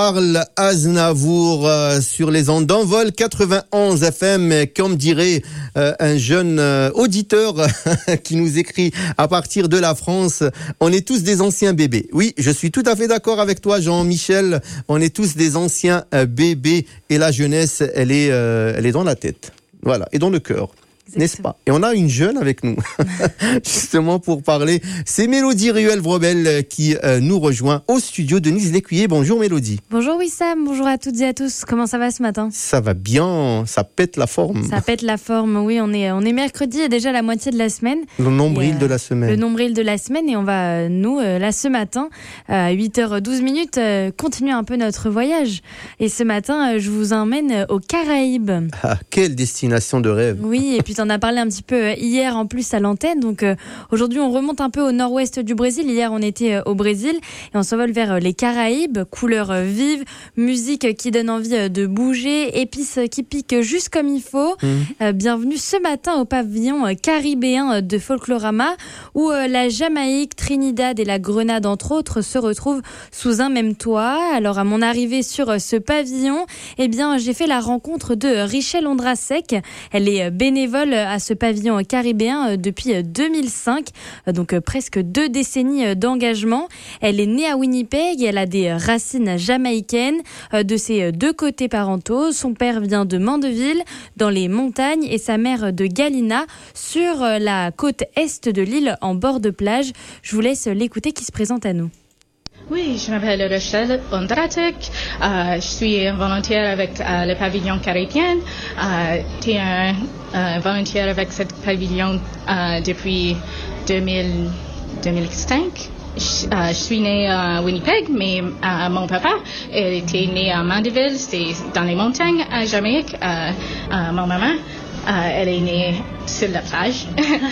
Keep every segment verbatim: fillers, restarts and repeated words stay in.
Charles Aznavour euh, sur les ondes d'Envol quatre-vingt-onze F M, comme dirait euh, un jeune euh, auditeur qui nous écrit à partir de la France. On est tous des anciens bébés. Oui, je suis tout à fait d'accord avec toi, Jean-Michel. On est tous des anciens euh, bébés et la jeunesse, elle est, euh, elle est dans la tête, voilà, et dans le cœur. Exactement. N'est-ce pas? Et on a une jeune avec nous, justement pour parler. C'est Mélodie Ruel-Vrobel qui euh, nous rejoint au studio. Denise Lécuyer, bonjour Mélodie. Bonjour Wissam, bonjour à toutes et à tous. Comment ça va ce matin? Ça va bien, ça pète la forme. Ça pète la forme, oui. On est, on est mercredi et déjà la moitié de la semaine. Le nombril et, euh, de la semaine. Le nombril de la semaine. Et on va, nous, euh, là ce matin, à huit heures douze minutes, euh, continuer un peu notre voyage. Et ce matin, euh, je vous emmène aux Caraïbes. Ah, quelle destination de rêve. Oui, et puis t'en as parlé un petit peu hier en plus à l'antenne. Donc euh, aujourd'hui, on remonte un peu au nord-ouest du Brésil. Hier, on était euh, au Brésil et on s'envole vers euh, les Caraïbes. Couleurs euh, vives, musique qui donne envie euh, de bouger, épices qui piquent juste comme il faut. Mmh. Euh, bienvenue ce matin au pavillon euh, caribéen euh, de Folklorama où euh, la Jamaïque, Trinidad et la Grenade, entre autres, se retrouvent sous un même toit. Alors, à mon arrivée sur euh, ce pavillon, eh bien, j'ai fait la rencontre de Richelle Ondrasek. Elle est euh, bénévole à ce pavillon caribéen depuis deux mille cinq, donc presque deux décennies d'engagement. Elle est née à Winnipeg et elle a des racines jamaïcaines de ses deux côtés parentaux. Son père vient de Mandeville, dans les montagnes, et sa mère de Galina, sur la côte est de l'île, en bord de plage. Je vous laisse l'écouter qui se présente à nous. Oui, je m'appelle Richelle Ondrasek. Euh, je suis volontaire avec euh, le pavillon caribéen. Euh, J'étais un euh, volontaire avec ce pavillon euh, depuis deux mille, deux mille cinq. Je, euh, je suis née à Winnipeg, mais euh, mon papa il était né à Mandeville, c'est dans les montagnes à Jamaïque. Euh, euh, mon maman, euh, elle est née sur la plage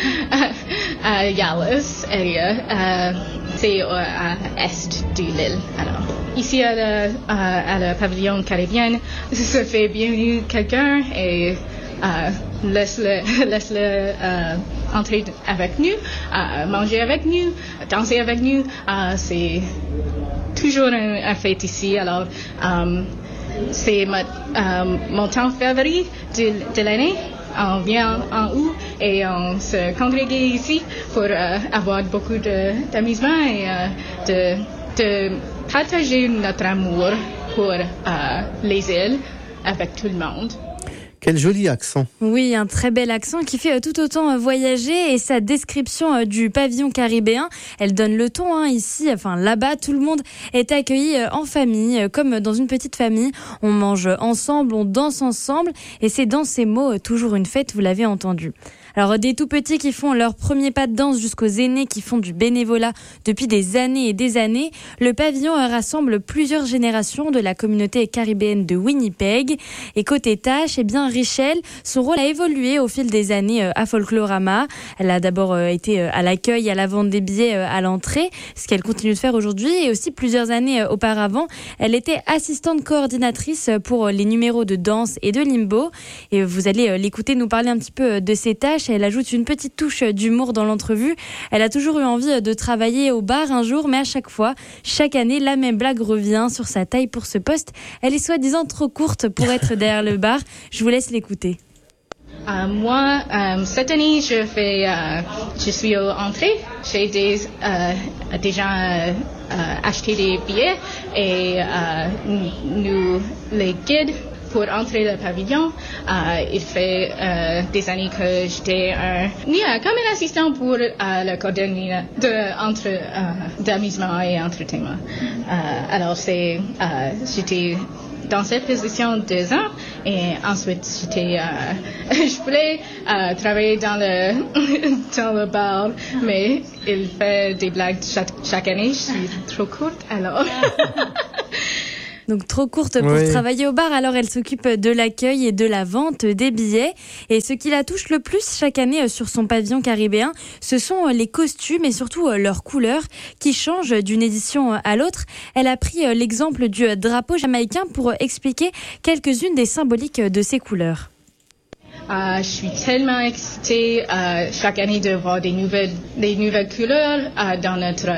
à Yalos area. Euh, c'est euh, à l'est de l'île. Alors, ici à le, à, à le pavillon caribéen, ça fait bienvenue quelqu'un et euh, laisse-le, laisse-le euh, entrer avec nous, euh, manger avec nous, danser avec nous. Euh, c'est toujours un, un fête ici. Alors, euh, c'est ma, euh, mon temps favori de, de l'année. On vient en août et on se congrègue ici pour euh, avoir beaucoup de, d'amusement et euh, de, de partager notre amour pour euh, les îles avec tout le monde. Quel joli accent. Oui, un très bel accent qui fait tout autant voyager, et sa description du pavillon caribéen, elle donne le ton hein, ici, enfin là-bas, tout le monde est accueilli en famille, comme dans une petite famille. On mange ensemble, on danse ensemble, et c'est dans ces mots toujours une fête, vous l'avez entendu. Alors des tout petits qui font leur premier pas de danse jusqu'aux aînés qui font du bénévolat depuis des années et des années, le pavillon rassemble plusieurs générations de la communauté caribéenne de Winnipeg. Et côté tâches, eh bien Richelle, son rôle a évolué au fil des années à Folklorama. Elle a d'abord été à l'accueil, à la vente des billets à l'entrée, ce qu'elle continue de faire aujourd'hui, et aussi plusieurs années auparavant, elle était assistante coordinatrice pour les numéros de danse et de limbo. Et vous allez l'écouter nous parler un petit peu de ses tâches. Elle ajoute une petite touche d'humour dans l'entrevue. Elle a toujours eu envie de travailler au bar un jour, mais à chaque fois, chaque année, la même blague revient sur sa taille pour ce poste. Elle est soi-disant trop courte pour être derrière le bar. Je vous laisse l'écouter. Euh, moi, euh, cette année, je fais, euh, je suis aux entrées. J'ai des, euh, déjà euh, acheté des billets et euh, nous les guides pour entrer le pavillon. Euh, il fait euh, des années que j'étais un, yeah, comme un assistant pour euh, le coordinateur de, entre, euh, d'amusement et entertainment. Euh, alors, c'est, euh, j'étais dans cette position deux ans et ensuite j'étais, euh, je voulais euh, travailler dans le, dans le bar, mais il fait des blagues chaque, chaque année. Je suis trop courte, alors... Donc trop courte pour oui. travailler au bar, alors elle s'occupe de l'accueil et de la vente des billets. Et ce qui la touche le plus chaque année sur son pavillon caribéen, ce sont les costumes et surtout leurs couleurs qui changent d'une édition à l'autre. Elle a pris l'exemple du drapeau jamaïcain pour expliquer quelques-unes des symboliques de ces couleurs. Uh, je suis tellement excitée uh, chaque année de voir des nouvelles, des nouvelles couleurs uh, dans notre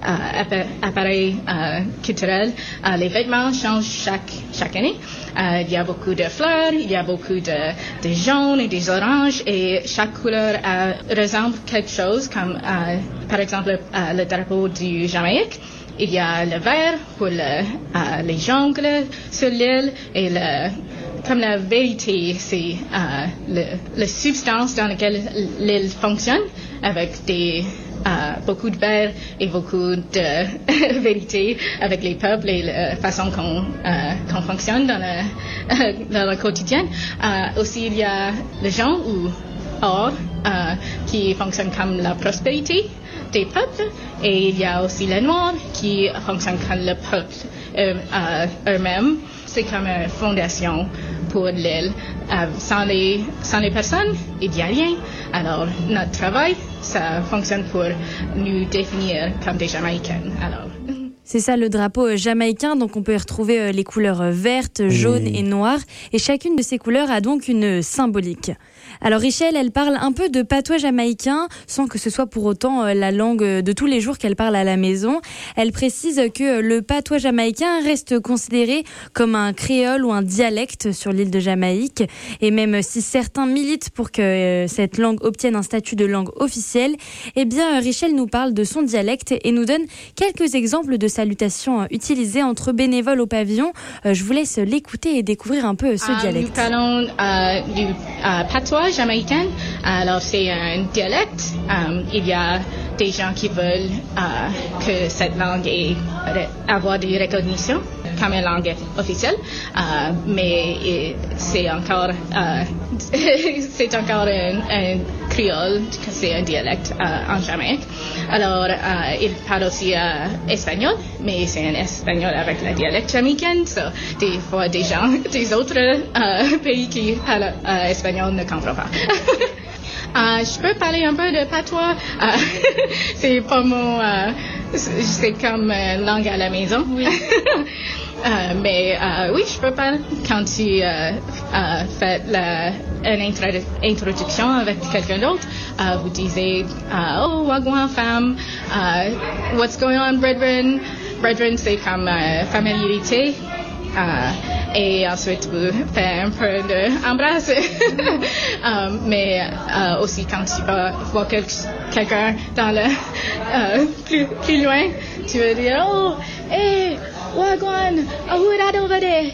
uh, appareil uh, culturel. Uh, les vêtements changent chaque, chaque année. Uh, il y a beaucoup de fleurs, il y a beaucoup de, de jaunes et des oranges et chaque couleur uh, ressemble quelque chose comme uh, par exemple uh, le drapeau du Jamaïque. Il y a le vert pour le, uh, les jungles sur l'île et le comme la vérité, c'est euh, le, la substance dans laquelle l'île fonctionne, avec des, euh, beaucoup de vert et beaucoup de vérité avec les peuples et la façon qu'on, euh, qu'on fonctionne dans le, dans le quotidien. Euh, aussi, il y a le jaune ou or euh, qui fonctionne comme la prospérité des peuples, et il y a aussi le noir qui fonctionne comme le peuple euh, euh, eux-mêmes. C'est comme une fondation pour l'île. Euh, sans, les, sans les personnes, il n'y a rien. Alors, notre travail, ça fonctionne pour nous définir comme des Jamaïcaines. Alors... C'est ça le drapeau jamaïcain, donc on peut y retrouver les couleurs vertes, jaunes et noires, et chacune de ces couleurs a donc une symbolique. Alors Richelle, elle parle un peu de patois jamaïcain, sans que ce soit pour autant la langue de tous les jours qu'elle parle à la maison. Elle précise que le patois jamaïcain reste considéré comme un créole ou un dialecte sur l'île de Jamaïque, et même si certains militent pour que cette langue obtienne un statut de langue officielle, eh bien Richelle nous parle de son dialecte et nous donne quelques exemples de salutations utilisées entre bénévoles au pavillon. Je vous laisse l'écouter et découvrir un peu ce uh, dialecte. Nous parlons uh, du uh, patois jamaïcain. Alors c'est un dialecte. Um, il y a des gens qui veulent uh, que cette langue ait avoir des recognitions comme une langue officielle, uh, mais c'est encore uh, c'est encore un, un créole, c'est un dialecte uh, en Jamaïque. Alors uh, il parle aussi uh, espagnol, mais c'est un espagnol avec le dialecte jamaïcain. So, des fois, des gens des autres uh, pays qui parlent uh, espagnol ne comprennent pas. Uh, je peux parler un peu de patois. Uh, c'est pas mon, uh, c'est comme uh, langue à la maison. Oui. uh, mais uh, oui, je peux parler quand tu uh, uh, fais la, une introdu- introduction avec quelqu'un d'autre. Uh, vous disiez, uh, oh, wagwan femme, uh, what's going on, brethren? Brethren, c'est comme uh, familiarité. Uh, et ensuite vous faites un peu d'embrasser. um, mais uh, aussi quand tu vas voir quel, quelqu'un dans le uh, plus, plus loin, tu vas dire oh hey wagwan ahurad over there.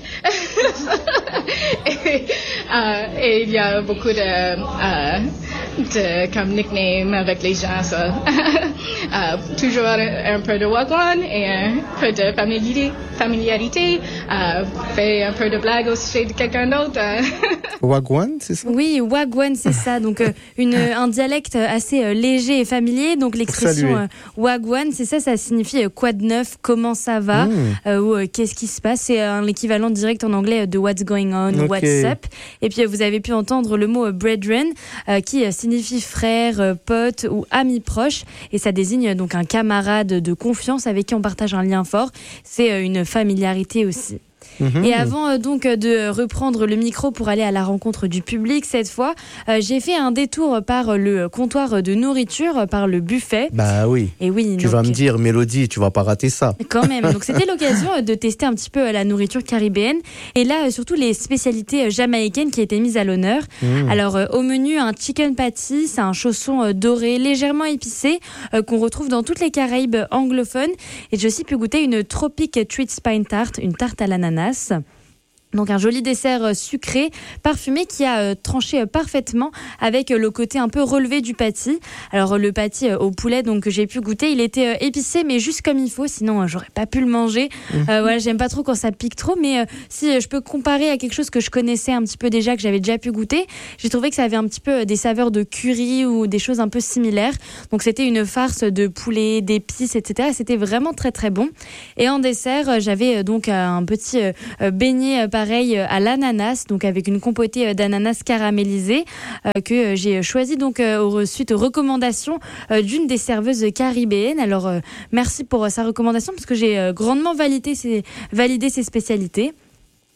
et, uh, et il y a beaucoup de uh, de comme nickname avec les gens, ça. uh, toujours un peu de wagwan et un peu de familiarité, familiarité. Uh, fait un peu de blague au sujet de quelqu'un d'autre. Wagwan, c'est ça? Oui, wagwan, c'est ça. Donc euh, une, un dialecte assez euh, léger et familier. Donc l'expression euh, wagwan, c'est ça, ça signifie euh, quoi de neuf, comment ça va, mmh. euh, ou euh, qu'est-ce qui se passe. C'est un équivalent direct en anglais de what's going on, okay. What's up. Et puis euh, vous avez pu entendre le mot euh, brethren, euh, qui euh, signifie frère, euh, pote ou ami proche. Et ça désigne euh, donc un camarade de confiance avec qui on partage un lien fort. C'est euh, une familiarité aussi. Mmh. Et avant euh, donc de reprendre le micro pour aller à la rencontre du public cette fois, euh, j'ai fait un détour par le comptoir de nourriture, par le buffet. Bah oui. Et oui. Tu donc, vas me dire, Mélodie, tu vas pas rater ça. Quand même. Donc c'était l'occasion de tester un petit peu la nourriture caribéenne et là surtout les spécialités jamaïcaines qui étaient mises à l'honneur. Mmh. Alors euh, au menu un chicken patty, c'est un chausson euh, doré légèrement épicé euh, qu'on retrouve dans toutes les Caraïbes anglophones. Et j'ai aussi pu goûter une Tropic Treat Spine Tart, une tarte à l'ananas. Donc un joli dessert sucré, parfumé qui a tranché parfaitement avec le côté un peu relevé du patty. Alors le patty au poulet donc que j'ai pu goûter, il était épicé mais juste comme il faut, sinon j'aurais pas pu le manger. Mmh. Euh, voilà, j'aime pas trop quand ça pique trop, mais euh, si je peux comparer à quelque chose que je connaissais un petit peu déjà, que j'avais déjà pu goûter, j'ai trouvé que ça avait un petit peu des saveurs de curry ou des choses un peu similaires. Donc c'était une farce de poulet, d'épices, et cetera. C'était vraiment très très bon. Et en dessert, j'avais donc un petit beignet pareil à l'ananas, donc avec une compotée d'ananas caramélisée euh, que j'ai choisi donc euh, suite aux recommandations euh, d'une des serveuses caribéennes. Alors euh, merci pour euh, sa recommandation parce que j'ai euh, grandement validé ses, validé ses spécialités.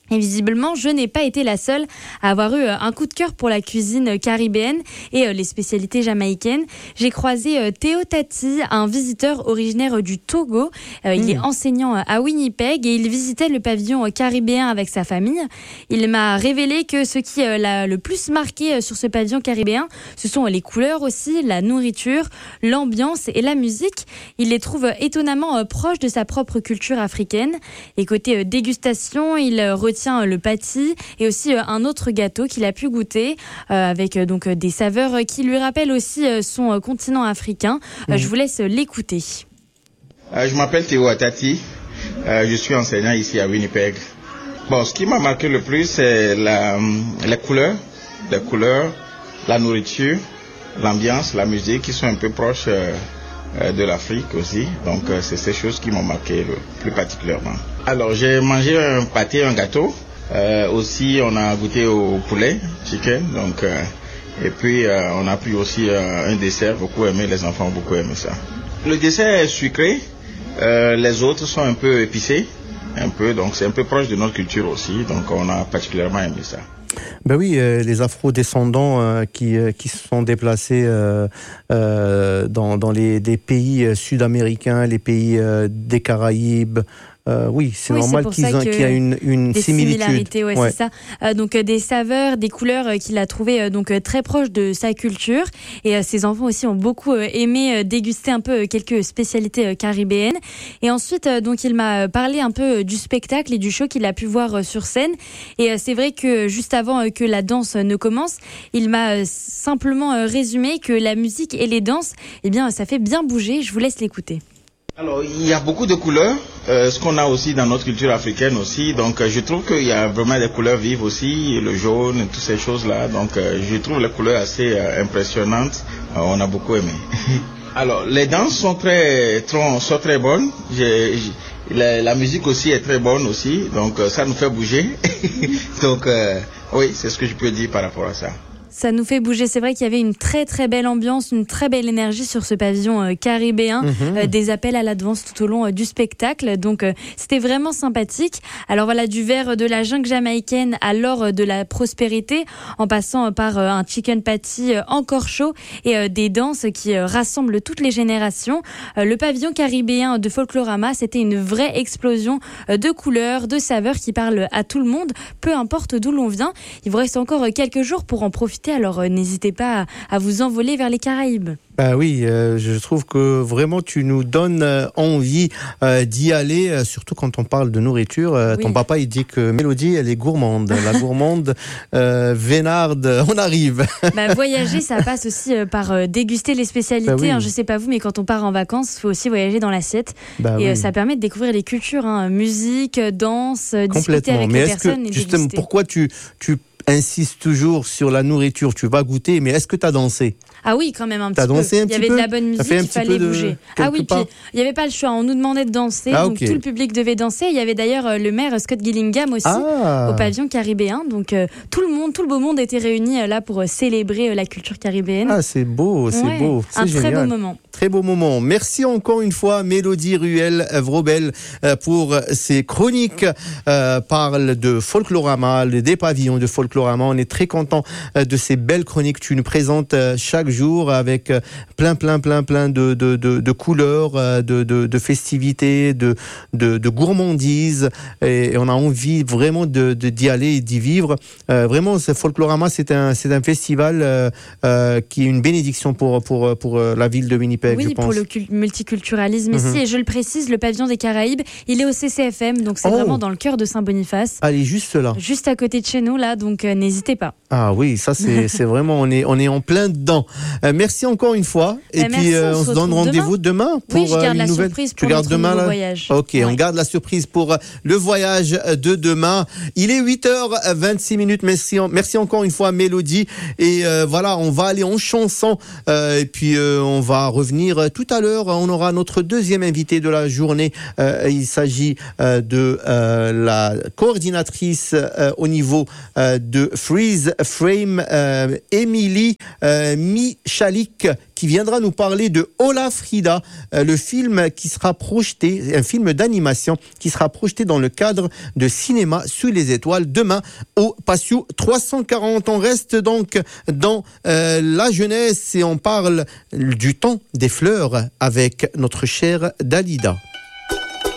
Et visiblement, je n'ai pas été la seule à avoir eu un coup de cœur pour la cuisine caribéenne et les spécialités jamaïcaines. J'ai croisé Théo Tati, un visiteur originaire du Togo. Il mmh. est enseignant à Winnipeg et il visitait le pavillon caribéen avec sa famille. Il m'a révélé que ce qui l'a le plus marqué sur ce pavillon caribéen, ce sont les couleurs aussi, la nourriture, l'ambiance et la musique. Il les trouve étonnamment proches de sa propre culture africaine. Et côté dégustation, il retient le pâtis et aussi un autre gâteau qu'il a pu goûter euh, avec donc des saveurs qui lui rappellent aussi son continent africain. Mmh. Je vous laisse l'écouter. Euh, je m'appelle Théo Tati, euh, je suis enseignant ici à Winnipeg. Bon, ce qui m'a marqué le plus, c'est la, les couleurs, les couleurs, la nourriture, l'ambiance, la musique qui sont un peu proches euh, de l'Afrique aussi. Donc euh, c'est ces choses qui m'ont marqué le plus particulièrement. Alors j'ai mangé un pâté, un gâteau. Euh, aussi on a goûté au poulet, chicken. Donc euh, et puis euh, on a pris aussi euh, un dessert, beaucoup aimé, les enfants ont beaucoup aimé ça. Le dessert est sucré, euh, les autres sont un peu épicés, un peu. Donc c'est un peu proche de notre culture aussi. Donc on a particulièrement aimé ça. Ben oui, euh, les Afro-descendants euh, qui euh, qui se sont déplacés euh, euh, dans dans les des pays sud-américains, les pays euh, des Caraïbes. Euh, oui, c'est oui, normal c'est qu'ils ont, qu'il y a une, une des similitude. Similarités, ouais, ouais. C'est ça. Euh, donc euh, des saveurs, des couleurs euh, qu'il a trouvées euh, donc euh, très proches de sa culture. Et euh, ses enfants aussi ont beaucoup euh, aimé euh, déguster un peu euh, quelques spécialités euh, caribéennes. Et ensuite, euh, donc il m'a parlé un peu euh, du spectacle et du show qu'il a pu voir euh, sur scène. Et euh, c'est vrai que juste avant euh, que la danse euh, ne commence, il m'a euh, simplement euh, résumé que la musique et les danses, eh bien, ça fait bien bouger. Je vous laisse l'écouter. Alors, il y a beaucoup de couleurs, euh, ce qu'on a aussi dans notre culture africaine aussi. Donc, euh, je trouve qu'il y a vraiment des couleurs vives aussi, le jaune, et toutes ces choses-là. Donc, euh, je trouve les couleurs assez euh, impressionnantes. Euh, on a beaucoup aimé. Alors, les danses sont très, très, sont très bonnes. J'ai, j'ai, la, la musique aussi est très bonne aussi. Donc, euh, ça nous fait bouger. Donc, euh, oui, c'est ce que je peux dire par rapport à ça. Ça nous fait bouger. C'est vrai qu'il y avait une très très belle ambiance, une très belle énergie sur ce pavillon euh, caribéen, mmh. euh, des appels à l'advance tout au long euh, du spectacle. Donc euh, c'était vraiment sympathique. Alors voilà, du verre de la jungle jamaïcaine à l'or de la prospérité, en passant par euh, un chicken patty euh, encore chaud et euh, des danses qui euh, rassemblent toutes les générations. Euh, le pavillon caribéen de Folklorama, c'était une vraie explosion euh, de couleurs, de saveurs qui parlent à tout le monde, peu importe d'où l'on vient. Il vous reste encore euh, quelques jours pour en profiter. Alors euh, n'hésitez pas à, à vous envoler vers les Caraïbes. Bah oui, euh, je trouve que vraiment tu nous donnes euh, envie euh, d'y aller, euh, surtout quand on parle de nourriture. Euh, oui. Ton papa il dit que Mélodie elle est gourmande, la gourmande euh, vénarde, on arrive. Bah, voyager ça passe aussi euh, par euh, déguster les spécialités. Bah oui. hein, je sais pas vous, mais quand on part en vacances, il faut aussi voyager dans l'assiette. Bah et oui. euh, ça permet de découvrir les cultures, hein, musique, danse, discuter avec mais les personnes. Que, et justement, déguster. Pourquoi tu tu insiste toujours sur la nourriture, tu vas goûter, mais est-ce que tu as dansé ? Ah oui, quand même un T'as petit dansé peu. Un il y avait peu de la bonne musique, il fallait bouger. Ah oui, part. puis il n'y avait pas le choix, on nous demandait de danser, ah, donc okay. tout le public devait danser. Il y avait d'ailleurs le maire Scott Gillingham aussi, ah. au pavillon caribéen. Donc euh, tout le monde, tout le beau monde était réuni euh, là pour euh, célébrer euh, la culture caribéenne. Ah, c'est beau, c'est ouais, beau. C'est un génial. très beau moment. Très beau moment. Merci encore une fois, Mélodie Ruel-Vrobel, pour ces chroniques. Euh, parle de Folklorama, des pavillons de Folklorama. On est très content de ces belles chroniques que tu nous présentes chaque jour avec plein, plein, plein, plein de, de, de, de couleurs, de, de, de festivités, de, de, de gourmandises. Et on a envie vraiment de, de, d'y aller et d'y vivre. Euh, vraiment, ce Folklorama, c'est un, c'est un festival euh, euh, qui est une bénédiction pour, pour, pour la ville de Winnipeg. Oui, je pense. pour le cul- multiculturalisme ici. Mm-hmm. Et je le précise, le pavillon des Caraïbes, il est au C C F M, donc c'est oh. vraiment dans le cœur de Saint-Boniface. Allez, juste là. Juste à côté de chez nous, là, donc euh, n'hésitez pas. Ah oui, ça c'est, c'est vraiment, on est, on est en plein dedans. Euh, merci encore une fois. Et euh, puis merci, euh, on, on se donne rendez-vous demain, demain pour oui, je garde une la nouvelle. Surprise pour tu gardes demain là voyage. Ok, ouais. on garde la surprise pour le voyage de demain. Il est huit heures vingt-six minutes. Merci, merci encore une fois, Mélodie. Et euh, voilà, on va aller en chanson. Euh, et puis euh, on va revenir tout à l'heure. On aura notre deuxième invité de la journée. Euh, il s'agit euh, de euh, la coordinatrice euh, au niveau euh, de Freeze Frame, euh, Émilie euh, Michalik, qui qui viendra nous parler de Hola Frida, euh, le film qui sera projeté, un film d'animation qui sera projeté dans le cadre de Cinéma sous les étoiles demain au Patio trois cent quarante. On reste donc dans euh, la jeunesse et on parle du temps des fleurs avec notre chère Dalida.